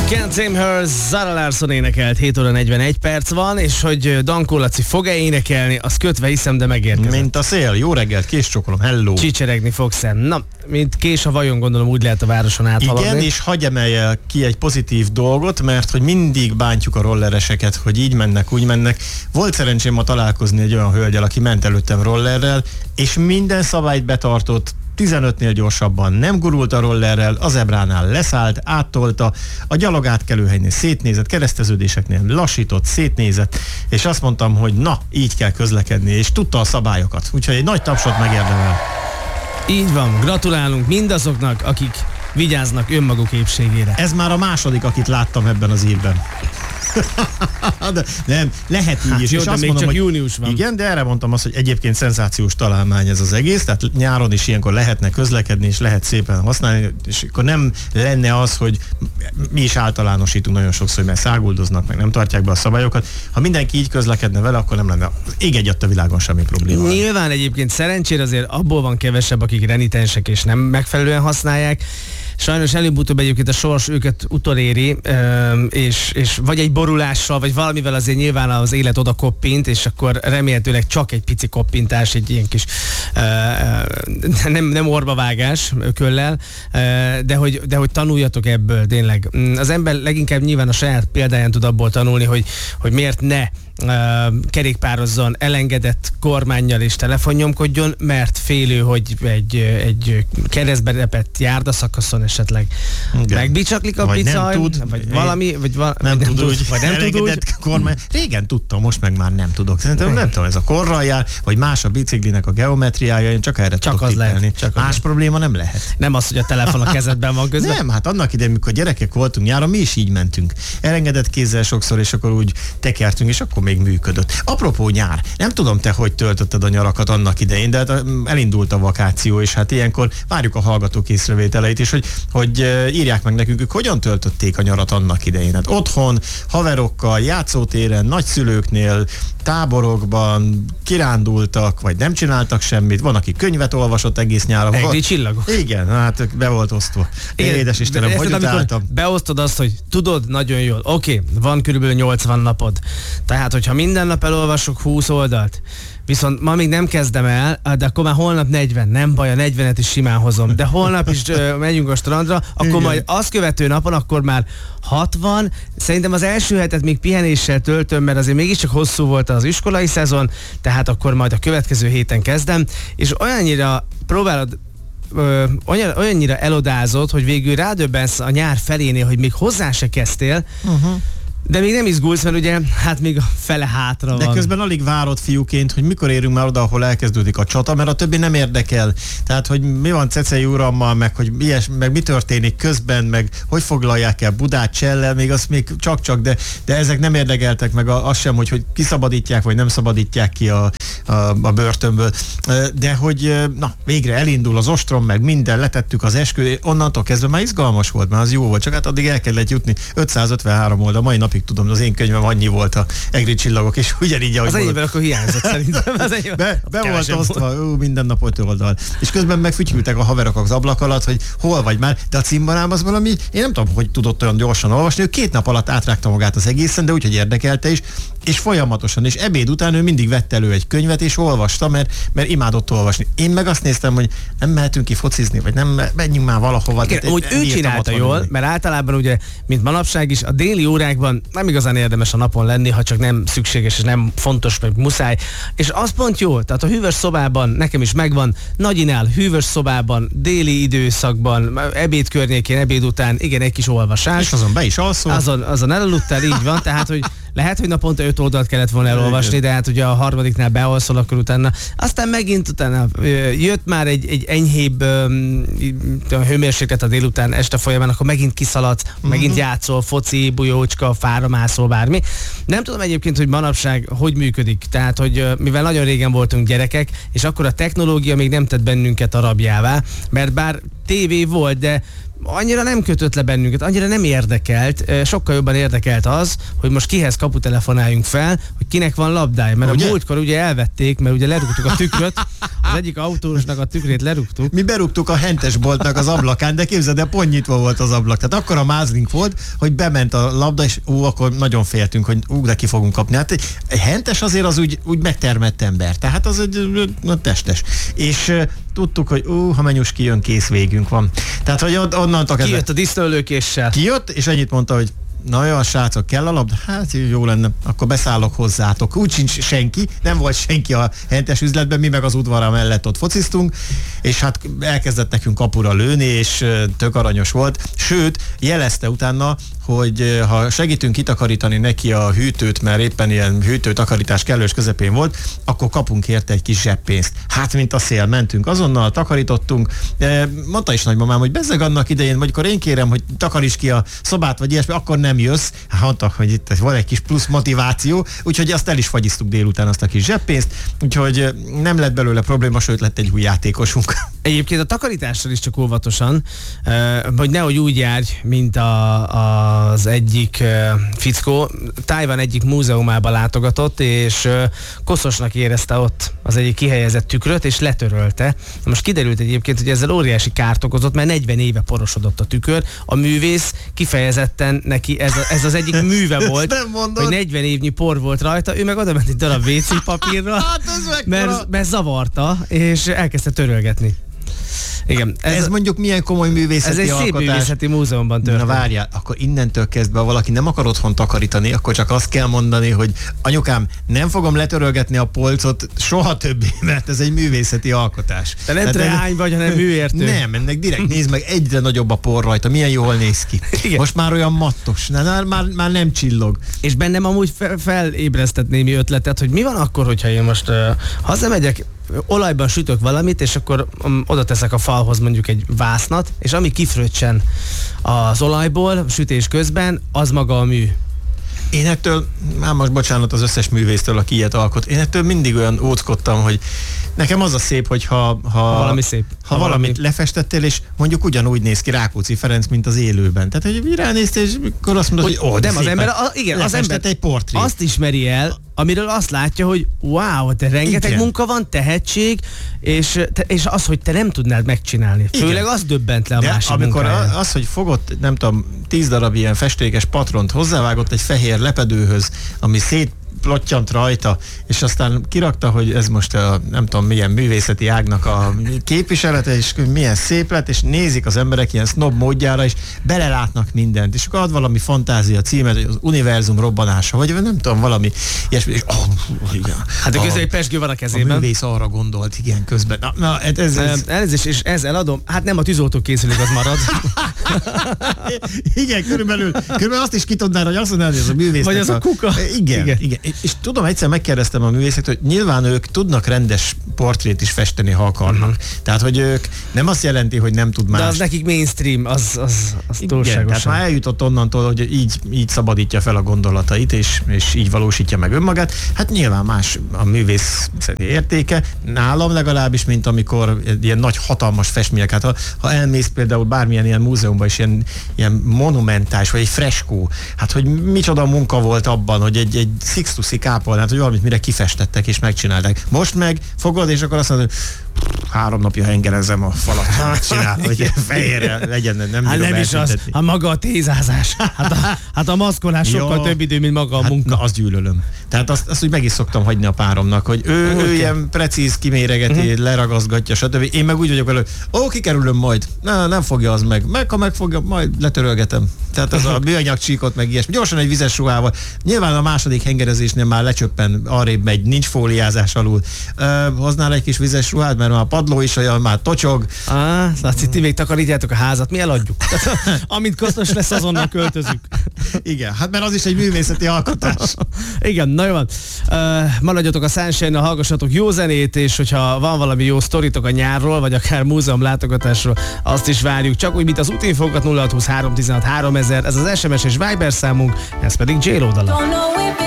Can't Tame Her, Zara Larsson énekelt, 7 óra 41 perc van, és hogy Dankó Laci fog-e énekelni, azt kötve hiszem, de megérkezett. Mint a szél, jó reggelt, késcsokolom, hello. Csicseregni fogsz-e? Na, mint kés a vajon, gondolom úgy lehet a városon áthaladni. Igen, és hagyj emelje ki egy pozitív dolgot, mert hogy mindig bántjuk a rollereseket, hogy így mennek, úgy mennek. Volt szerencsém ma találkozni egy olyan hölgyel, aki ment előttem rollerrel, és minden szabályt betartott, 15-nél gyorsabban nem gurult a rollerrel, a zebránál leszállt, áttolta, a gyalogátkelőhelynél szétnézett, kereszteződéseknél lassított, szétnézett, és azt mondtam, hogy na, így kell közlekedni, és tudta a szabályokat. Úgyhogy egy nagy tapsot megérdemel. Így van, gratulálunk mindazoknak, akik vigyáznak önmaguk épségére. Ez már a második, akit láttam ebben az évben. De nem, lehet így is. Jó, és de azt még mondom, csak hogy június van. Igen, de erre mondtam azt, hogy egyébként szenzációs találmány ez az egész, tehát nyáron is ilyenkor lehetne közlekedni, és lehet szépen használni, és akkor nem lenne az, hogy mi is általánosítunk nagyon sokszor, mert száguldoznak, meg nem tartják be a szabályokat. Ha mindenki így közlekedne vele, akkor nem lenne ég egyat a világon semmi probléma. Nyilván egyébként szerencsére azért abból van kevesebb, akik renitensek és nem megfelelően használják. Sajnos előbb-utóbb egyébként a sors őket utoléri, és vagy egy borulással, vagy valamivel azért nyilván az élet oda koppint, és akkor remélhetőleg csak egy pici koppintás, egy ilyen kis nem orbavágás ököllel, de hogy tanuljatok ebből tényleg. Az ember leginkább nyilván a saját példáján tud abból tanulni, hogy miért ne kerékpározzon elengedett kormánnyal és telefonnyomkodjon, mert félő, hogy egy keresztbe repett járdaszakaszon esetleg megbicsaklik a bicaj, vagy valami, nem tud úgy. Kormány. Régen tudtam, most meg már nem tudok. Szerintem nem tudom, ez a korral jár, vagy más a biciklinek a geometriája, én csak erre tudok tippelni. Más probléma nem lehet. Nem az, hogy a telefon a kezedben van közben. Nem, hát annak idején, mikor gyerekek voltunk nyáron, mi is így mentünk. Elengedett kézzel sokszor, és akkor úgy tekertünk, és akkor még működött. Apropó nyár, nem tudom te, hogy töltötted a nyarakat annak idején, de hát elindult a vakáció, és hát ilyenkor várjuk a hallgatók észrevételeit is, hogy írják meg nekünk, ők hogyan töltötték a nyarat annak idején. Hát otthon, haverokkal, játszótéren, nagyszülőknél, táborokban, kirándultak, vagy nem csináltak semmit. Van, aki könyvet olvasott egész nyáron. Egri csillagok. Igen, hát be volt osztva. Édes Istenem, hogy utáltam. Beosztod azt, hogy tudod, nagyon jól. Oké, van körülbelül 80 napod. Tehát, hogyha minden nap elolvasok 20 oldalt, viszont ma még nem kezdem el, de akkor már holnap 40, nem baj, a 40-et is simán hozom. De holnap is megyünk a strandra, akkor igen. Majd azt követő napon, akkor már 60. Szerintem az első hetet még pihenéssel töltöm, mert azért mégiscsak hosszú volt az iskolai szezon, tehát akkor majd a következő héten kezdem, és olyannyira próbálod olyannyira elodázott, hogy végül rádöbbensz a nyár felénél, hogy még hozzá se kezdtél, de még nem izgulsz, mert ugye hát még a fele hátra van. De közben alig várod fiúként, hogy mikor érünk már oda, ahol elkezdődik a csata, mert a többi nem érdekel. Tehát, hogy mi van Cecei urammal, meg hogy meg mi történik közben, meg hogy foglalják el Budát Csellel, még az még csak-csak, de ezek nem érdekeltek meg az sem, hogy kiszabadítják, vagy nem szabadítják ki a börtönből. De hogy na, végre elindul az ostrom, meg minden, letettük az esküvőt, onnantól kezdve már izgalmas volt, mert az jó volt, csak hát addig el kellett jutni 553 oldal, mai napig tudom, az én könyvem annyi volt a Egri csillagok, és ugyanígy, ahogy az enyémben akkor hiányzott szerintem. Be volt osztva, minden nap 5 oldal. És közben megfütyültek a haverok az ablak alatt, hogy hol vagy már, de a címbarám az valami, én nem tudom, hogy tudott olyan gyorsan olvasni, ő 2 nap alatt átrágta magát az egészen, de úgyhogy érdekelte is, és folyamatosan, és ebéd után ő mindig vett elő egy könyvet, és olvasta, mert imádott olvasni. Én meg azt néztem, hogy nem mehetünk ki focizni, vagy nem menjünk már valahova. Igen, úgy ő csinálta jól, mert általában ugye, mint manapság is, a déli órákban nem igazán érdemes a napon lenni, ha csak nem szükséges, és nem fontos, meg muszáj. És az pont jó, tehát a hűvös szobában nekem is megvan, Nagyinál hűvös szobában, déli időszakban, ebéd környékén, ebéd után, igen, egy kis olvasás. És azon be is alszol. Azon elaludtál, így van, tehát, hogy lehet, hogy naponta 5 oldalt kellett volna elolvasni, de hát ugye a harmadiknál bealszol, akkor utána. Aztán megint utána jött már egy enyhébb hőmérséklet a délután, este folyamán, akkor megint kiszaladsz, megint játszol, foci, bujócska, fára mászol, bármi. Nem tudom egyébként, hogy manapság hogy működik. Tehát, hogy mivel nagyon régen voltunk gyerekek, és akkor a technológia még nem tett bennünket a rabjává, mert bár tévé volt, de annyira nem kötött le bennünket, annyira nem érdekelt, sokkal jobban érdekelt az, hogy most kihez kaputelefonáljunk fel, hogy kinek van labdája, mert ugye? A múltkor ugye elvették, mert ugye lerúgtuk a tükröt, az egyik autósnak a tükrét lerúgtuk. Mi berúgtuk a hentesboltnak az ablakán, de képzeld el, pont nyitva volt az ablak. Tehát akkor a mázlink volt, hogy bement a labda, és akkor nagyon féltünk, hogy de ki fogunk kapni. Hát egy hentes azért az úgy megtermett ember, tehát az egy testes. És tudtuk, hogy ha Menyus kijön, kész, végünk van. Tehát, hogy onnantól kezdve... Kijött a disznólőkéssel. Kijött, és ennyit mondta, hogy na jó, srácok, kell a labda? Hát jó lenne, akkor beszállok hozzátok. Úgy sincs senki, nem volt senki a hentes üzletben, mi meg az udvara mellett ott fociztunk, és hát elkezdett nekünk kapura lőni, és tök aranyos volt. Sőt, jelezte utána, hogy ha segítünk kitakarítani neki a hűtőt, mert éppen ilyen hűtőtakarítás kellős közepén volt, akkor kapunk érte egy kis zseppénzt. Hát, mint a szél, mentünk azonnal, takarítottunk. Mondta is nagymamám, hogy bezzeg annak idején, amikor én kérem, hogy takaríts ki a szobát, vagy ilyesmi, akkor nem jössz. Hát mondtak, hogy itt van egy kis plusz motiváció, úgyhogy azt el is fagyiztuk délután, azt a kis zseppénzt, úgyhogy nem lett belőle probléma, sőt lett egy új játékosunk. Egyébként a takarítással is csak óvatosan, hogy nehogy úgy járj, mint az egyik fickó. Tájvan egyik múzeumába látogatott, és koszosnak érezte ott az egyik kihelyezett tükröt, és letörölte. Most kiderült egyébként, hogy ezzel óriási kárt okozott, mert 40 éve porosodott a tükör. A művész kifejezetten neki ez az egyik műve volt, hogy 40 évnyi por volt rajta, ő meg oda ment egy darab WC papírra, mert zavarta, és elkezdte törölgetni. Igen, ez mondjuk milyen komoly művészeti alkotás. Ez egy szép művészeti múzeumban történt. Na várjál, akkor innentől kezdve, ha valaki nem akar otthon takarítani, akkor csak azt kell mondani, hogy anyukám, nem fogom letörölgetni a polcot soha többé, mert ez egy művészeti alkotás. Te nem trehány vagy, hanem műértő. Nem, ennek direkt nézd meg, egyre nagyobb a por rajta, milyen jól néz ki. Igen. Most már olyan mattos, már nem csillog. És bennem amúgy felébresztett némi ötletet, hogy mi van akkor, hogyha én most hazamegyek, olajban sütök valamit, és akkor oda teszek a falhoz mondjuk egy vásznat, és ami kifröccsen az olajból sütés közben, az maga a mű. Én ettől, már most bocsánat az összes művésztől, aki ilyet alkot, én ettől mindig olyan óckodtam, hogy nekem az a szép, hogy ha valami szép. Ha valamit lefestettél, és mondjuk ugyanúgy néz ki Rákóczi Ferenc, mint az élőben. Tehát, hogy ránéztél, és akkor azt mondod, hogy nem, az ember, igen, az ember egy portrét. Azt ismeri el, amiről azt látja, hogy wow, de rengeteg munka van, tehetség, és az, hogy te nem tudnád megcsinálni. Főleg igen. Az döbbent le a másik amikor munkáján. Az, hogy fogott, nem tudom, 10 darab ilyen festékes patront, hozzávágott egy fehér lepedőhöz, ami plottyant rajta, és aztán kirakta, hogy ez most a nem tudom milyen művészeti ágnak a képviselete, és milyen szép lett, és nézik az emberek ilyen snob módjára, és belelátnak mindent, és akkor ad valami fantázia címet, az univerzum robbanása, vagy nem tudom, valami ilyesmi, és igen. Hát a közeli pezsgő van a kezében. A művész arra gondolt, igen, közben. Elnézést, és ezzel adom, hát nem a tűzoltó készülék, az marad. Igen, körülbelül azt is ki tudnád, hogy azt mondanád, hogy ez a művész. Vagy az a kuka. Igen. És tudom, egyszer megkérdeztem a művészeket, hogy nyilván ők tudnak rendes portrét is festeni, ha akarnak. Tehát, hogy ők nem azt jelenti, hogy nem tud más. De az nekik mainstream, az túlságosan. Tehát már eljutott onnantól, hogy így szabadítja fel a gondolatait, és így valósítja meg önmagát. Hát nyilván más a művészeti értéke, nálam legalábbis, mint amikor ilyen nagy, hatalmas festmények. Hát ha elmész például bármilyen ilyen múzeumban is ilyen monumentális, vagy egy freskó, hát hogy micsoda munka volt abban, hogy egy Sixtusi kápolnát, hogy valamit mire kifestettek és megcsinálták. Most meg fogod, és akkor azt mondod, hogy 3 napja hengerezem a falat. Csinál, hogy fehérre legyen, nem hát nem is az, hát maga a tézázás. Hát a maszkolás sokkal több idő, mint maga a munka. Na, azt gyűlölöm. Tehát azt úgy meg is szoktam hagyni a páromnak, hogy ő ilyen precíz kiméregeti, leragazgatja, stb. Én meg úgy vagyok vele, kikerülöm majd. Nem fogja az meg ha megfogja, majd letörölgetem. Tehát az a műanyag csíkot, meg ilyesmi. Gyorsan egy vizes ruhával. Nyilván a második hengerezésnél már lecsöppen, arrébb megy, nincs fóliázás alul. Hoznál egy kis vizes ruhát, mert már a padló is olyan, már tocsog. Azt ti még takarítjátok a házat, mi eladjuk. Amint kosztos lesz, azonnal költözünk. Igen, hát mert az is egy művészeti alkotás. Igen, na jó van. Maradjatok a Sunshine-nal, hallgassatok jó zenét, és hogyha van valami jó sztoritok a nyárról, vagy akár múzeum látogatásról, azt is várjuk. Csak úgy, mint az útinfogat 0620 316 3000, ez az SMS és Viber számunk, ez pedig J-Lo dala.